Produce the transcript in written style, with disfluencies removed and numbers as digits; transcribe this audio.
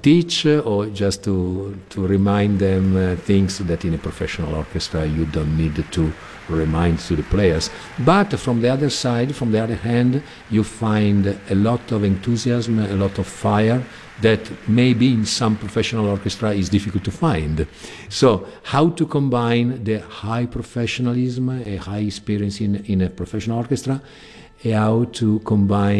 teach or just to remind them things that in a professional orchestra you don't need to remind to the players. But from the other side, from the other hand, you find a lot of enthusiasm, a lot of fire that maybe in some professional orchestra is difficult to find. So how to combine the high professionalism, a high experience in a professional orchestra, how to combine